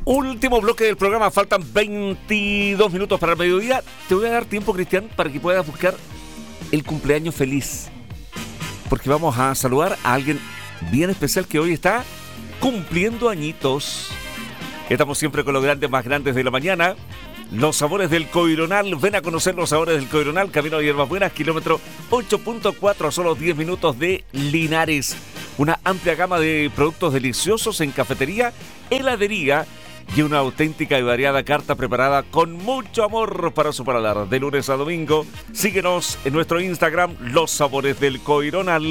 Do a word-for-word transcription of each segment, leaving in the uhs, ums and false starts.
Último bloque del programa, faltan veintidós minutos para el mediodía. Te voy a dar tiempo, Cristian, para que puedas buscar el cumpleaños feliz, porque vamos a saludar a alguien bien especial que hoy está cumpliendo añitos. Estamos siempre con los grandes más grandes de la mañana. Los sabores del Coironal. Ven a conocer los sabores del Coironal. Camino a Hierbas Buenas, kilómetro ocho punto cuatro, a solo diez minutos de Linares. Una amplia gama de productos deliciosos en cafetería, heladería y una auténtica y variada carta preparada con mucho amor para su paladar. De lunes a domingo, síguenos en nuestro Instagram, Los Sabores del Coironal.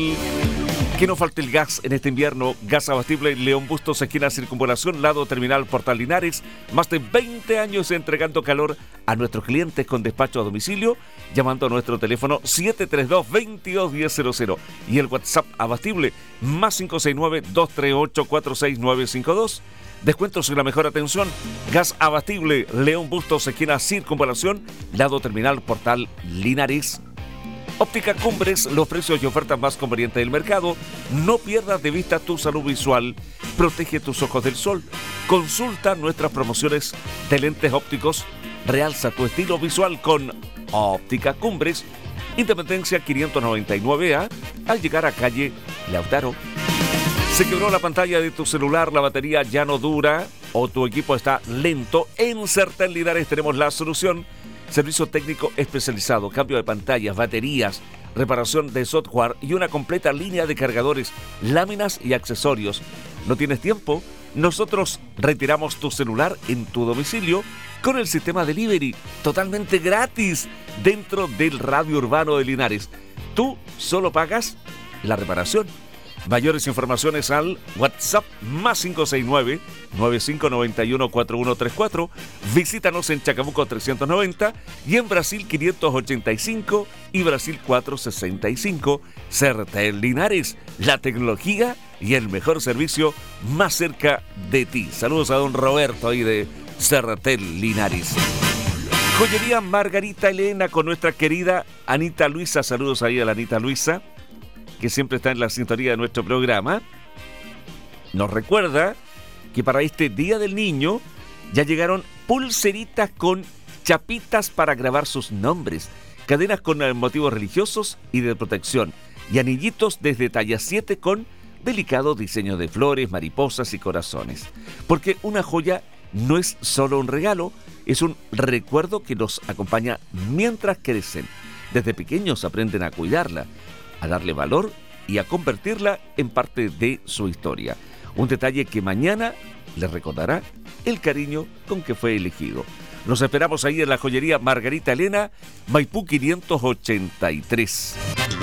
Que no falte el gas en este invierno. Gas Abastible León Bustos, esquina Circunvalación, lado Terminal Portal Linares. Más de veinte años entregando calor a nuestros clientes con despacho a domicilio, llamando a nuestro teléfono siete tres dos, veintidós diez cero cero y el WhatsApp Abastible más cinco seis nueve, dos tres ocho, cuatro seis nueve cinco dos. Descuentos y la mejor atención. Gas Abastible León Bustos, esquina Circunvalación, lado Terminal Portal Linares. Óptica Cumbres, los precios y ofertas más convenientes del mercado. No pierdas de vista tu salud visual. Protege tus ojos del sol. Consulta nuestras promociones de lentes ópticos. Realza tu estilo visual con Óptica Cumbres. Independencia quinientos noventa y nueve A, al llegar a calle Lautaro. ¿Se quebró la pantalla de tu celular? ¿La batería ya no dura? ¿O tu equipo está lento? En Certel Linares tenemos la solución. Servicio técnico especializado, cambio de pantallas, baterías, reparación de software y una completa línea de cargadores, láminas y accesorios. ¿No tienes tiempo? Nosotros retiramos tu celular en tu domicilio con el sistema delivery, totalmente gratis, dentro del radio urbano de Linares. Tú solo pagas la reparación. Mayores informaciones al WhatsApp más cinco seis nueve, nueve cinco nueve uno, cuatro uno tres cuatro. Visítanos en Chacabuco trescientos noventa y en Brasil quinientos ochenta y cinco y Brasil cuatrocientos sesenta y cinco. Certel Linares, la tecnología y el mejor servicio más cerca de ti. Saludos a don Roberto ahí de Certel Linares. Joyería Margarita Elena con nuestra querida Anita Luisa. Saludos ahí a la Anita Luisa, que siempre está en la sintonía de nuestro programa. Nos recuerda que para este Día del Niño ya llegaron pulseritas con chapitas para grabar sus nombres, cadenas con motivos religiosos y de protección, y anillitos desde talla siete con delicado diseño de flores, mariposas y corazones. Porque una joya no es solo un regalo, es un recuerdo que los acompaña mientras crecen. Desde pequeños aprenden a cuidarla, a darle valor y a convertirla en parte de su historia. Un detalle que mañana les recordará el cariño con que fue elegido. Nos esperamos ahí en la joyería Margarita Elena, Maipú quinientos ochenta y tres.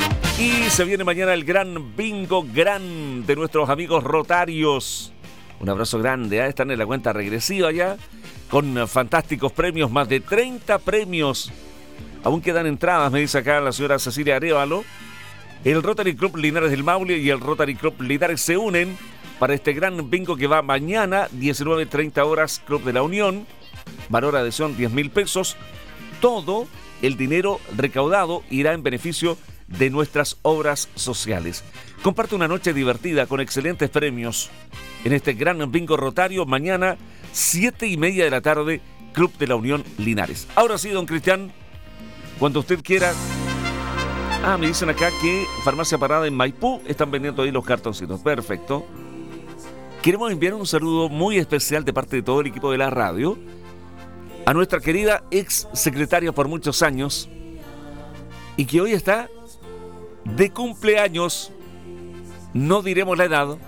Y se viene mañana el gran bingo gran de nuestros amigos rotarios. Un abrazo grande, ¿eh? Están en la cuenta regresiva ya, con fantásticos premios, más de treinta premios. Aún quedan entradas, me dice acá la señora Cecilia Arévalo. El Rotary Club Linares del Maule y el Rotary Club Linares se unen para este gran bingo que va mañana, diecinueve treinta horas, Club de la Unión. Valor de adhesión diez mil pesos. Todo el dinero recaudado irá en beneficio de nuestras obras sociales. Comparte una noche divertida con excelentes premios en este gran bingo rotario mañana, siete y media de la tarde, Club de la Unión Linares. Ahora sí, don Cristian, cuando usted quiera. Ah, me dicen acá que Farmacia Parada en Maipú están vendiendo ahí los cartoncitos. Perfecto. Queremos enviar un saludo muy especial de parte de todo el equipo de la radio a nuestra querida ex secretaria por muchos años y que hoy está de cumpleaños. No diremos la edad,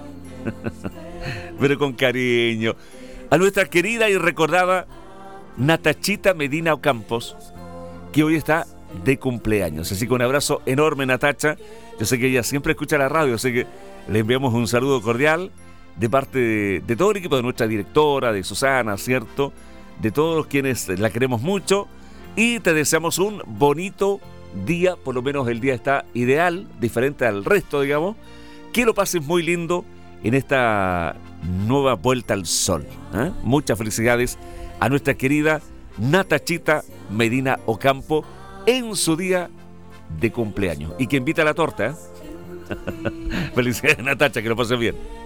pero con cariño. A nuestra querida y recordada Natachita Medina Ocampos, que hoy está de cumpleaños. Así que un abrazo enorme, Natacha. Yo sé que ella siempre escucha la radio, así que le enviamos un saludo cordial de parte de, de todo el equipo, de nuestra directora, de Susana, ¿cierto? De todos quienes la queremos mucho, y te deseamos un bonito día. Por lo menos el día está ideal, diferente al resto, digamos. Que lo pases muy lindo en esta nueva vuelta al sol, ¿eh? Muchas felicidades a nuestra querida Natachita Medina Ocampo en su día de cumpleaños. Y que invita a la torta, ¿eh? Felicidades, Natacha, que lo pases bien.